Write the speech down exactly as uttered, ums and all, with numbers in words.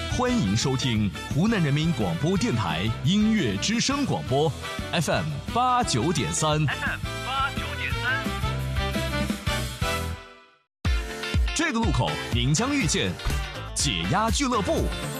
欢迎收听湖南人民广播电台音乐之声广播 F M 八九点三。F M 八九点三。这个路口您将遇见解压俱乐部。